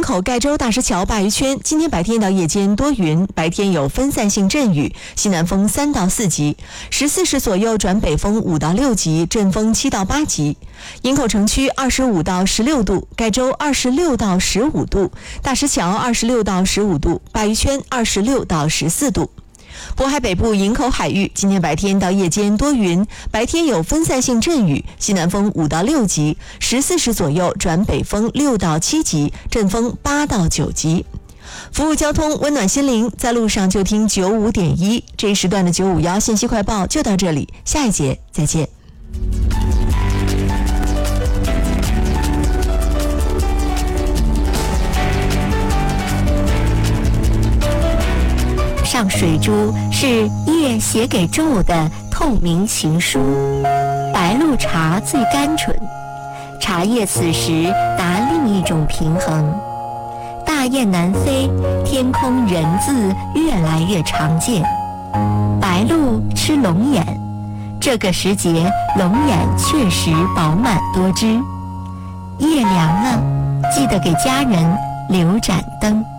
口盖州大石桥鲅鱼圈，今天白天到夜间多云，白天有分散性阵雨，西南风3到4级，14时左右转北风5到6级，阵风7到8级。营口城区25到16度，盖州26到15度，大石桥26到15度，鲅鱼圈26到14度。渤海北部营口海域今天白天到夜间多云，白天有分散性阵雨，西南风5到6级，14时左右转北风6到7级，阵风8到9级。服务交通，温暖心灵，在路上就听95.1。这一时段的951信息快报就到这里，下一节再见。 上水珠是夜写给昼的透明情书，白露茶最甘醇，茶叶此时达另一种平衡。大雁南飞，天空人字越来越常见。白露吃龙眼，这个时节龙眼确实饱满多汁。夜凉了，记得给家人留盏灯。